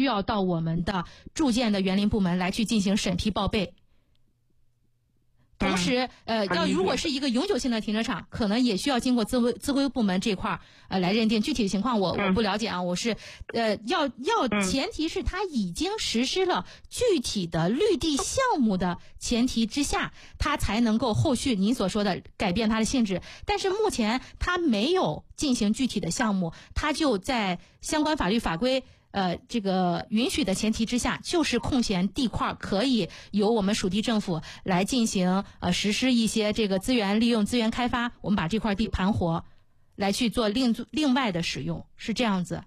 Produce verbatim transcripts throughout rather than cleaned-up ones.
需要到我们的住建的园林部门来去进行审批报备。同时，呃，要如果是一个永久性的停车场，可能也需要经过自规自规部门这块儿呃来认定。具体的情况我我不了解啊，我是呃要要前提是它已经实施了具体的绿地项目的前提之下，它才能够后续您所说的改变它的性质。但是目前它没有进行具体的项目，它就在相关法律法规呃，这个允许的前提之下，就是空闲地块可以由我们属地政府来进行呃实施一些这个资源利用、资源开发，我们把这块地盘活，来去做另另外的使用，是这样子。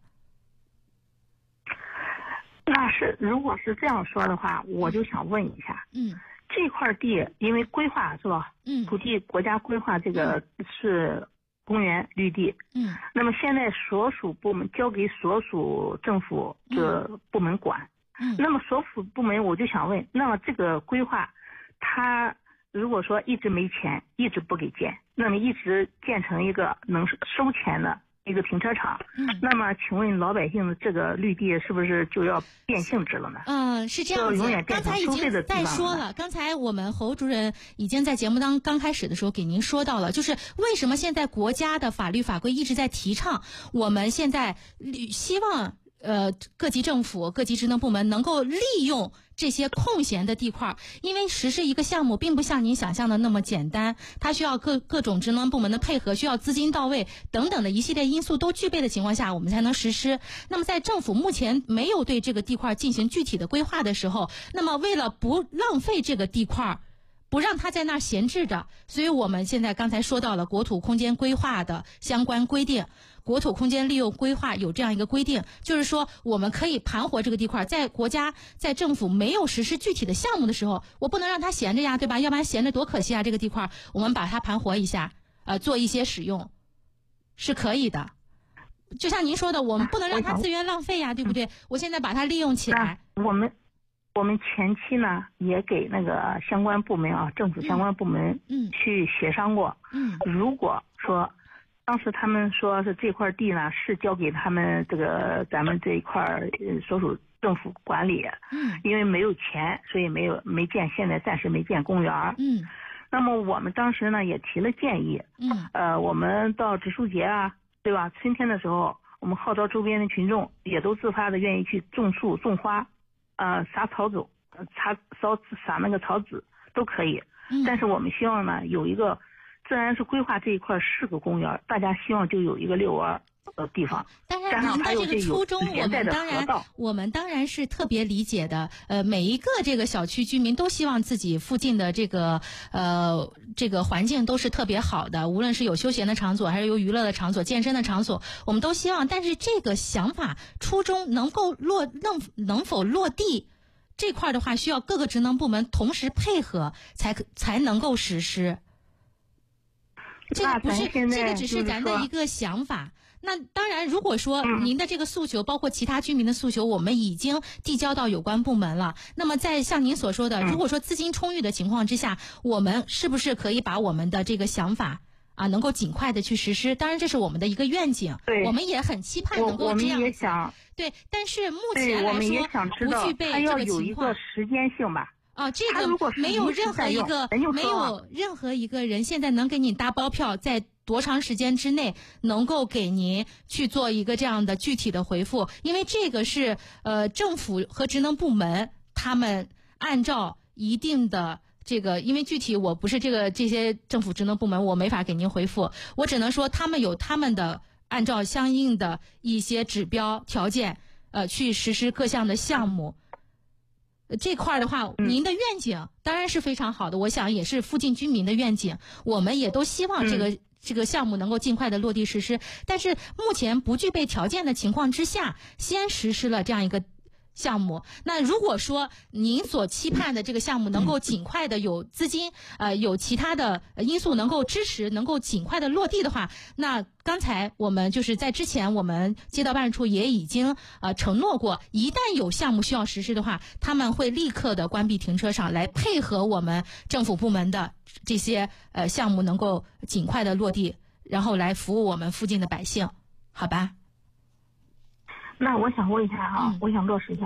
那是如果是这样说的话，我就想问一下，嗯，这块地因为规划是吧？嗯，土地国家规划这个是公园绿地，嗯，那么现在所属部门交给所属政府的部门管，嗯，那么所属部门我就想问，那么这个规划，他如果说一直没钱，一直不给建，那么一直建成一个能收钱的一个停车场，嗯，那么请问老百姓的这个绿地是不是就要变性质了呢？ 嗯，是这样子。刚才已经在说了，刚才我们侯主任已经在节目当刚开始的时候给您说到了，就是为什么现在国家的法律法规一直在提倡，我们现在希望呃，各级政府、各级职能部门能够利用这些空闲的地块，因为实施一个项目并不像您想象的那么简单，它需要各各种职能部门的配合，需要资金到位等等的一系列因素都具备的情况下，我们才能实施。那么在政府目前没有对这个地块进行具体的规划的时候，那么为了不浪费这个地块，不让它在那儿闲置着，所以我们现在刚才说到了国土空间规划的相关规定，国土空间利用规划有这样一个规定，就是说我们可以盘活这个地块，在国家在政府没有实施具体的项目的时候，我不能让它闲着呀，对吧？要不然闲着多可惜啊，这个地块我们把它盘活一下，呃，做一些使用是可以的。就像您说的，我们不能让它资源浪费呀，对不对？我现在把它利用起来。 我们我们前期呢也给那个相关部门啊，政府相关部门嗯去协商过，嗯，如果说当时他们说是这块地呢是交给他们这个咱们这一块呃所属政府管理，嗯，因为没有钱，所以没有没建，现在暂时没建公园，嗯，那么我们当时呢也提了建议，嗯，呃，我们到植树节啊，对吧？春天的时候，我们号召周边的群众也都自发的愿意去种树种花。呃，撒草种，撒烧撒那个草籽都可以，嗯，但是我们希望呢有一个，自然是规划这一块是个公园，大家希望就有一个遛弯的地方。 当然，您的这个初衷，我们当然我们当然是特别理解的。呃，每一个这个小区居民都希望自己附近的这个呃这个环境都是特别好的，无论是有休闲的场所，还是有娱乐的场所、健身的场所，我们都希望。但是这个想法初衷能够落能能否落地？这块的话，需要各个职能部门同时配合，才才能够实施。这个不是，这个只是咱的一个想法。那当然，如果说您的这个诉求，包括其他居民的诉求，我们已经递交到有关部门了。那么在像您所说的，如果说资金充裕的情况之下，我们是不是可以把我们的这个想法啊，能够尽快的去实施？当然，这是我们的一个愿景， 对， 我们也很期盼能够这样。 我们也想， 对，但是目前来说，不具备这个情况。 它要有一个时间性吧。 啊，这个没有任何一个没有任何一个人现在能给你搭包票，在多长时间之内能够给您去做一个这样的具体的回复，因为这个是呃政府和职能部门他们按照一定的这个，因为具体我不是这个这些政府职能部门，我没法给您回复，我只能说他们有他们的按照相应的一些指标条件呃去实施各项的项目。这块的话，您的愿景当然是非常好的，我想也是附近居民的愿景，我们也都希望这个、嗯、这个项目能够尽快的落地实施。但是目前不具备条件的情况之下，先实施了这样一个项目。那如果说您所期盼的这个项目能够尽快的有资金，呃，有其他的因素能够支持，能够尽快的落地的话，那刚才我们就是在之前我们街道办事处也已经呃承诺过，一旦有项目需要实施的话，他们会立刻的关闭停车场，来配合我们政府部门的这些呃项目能够尽快的落地，然后来服务我们附近的百姓，好吧？ 那我想问一下哈、啊嗯，我想落实一下。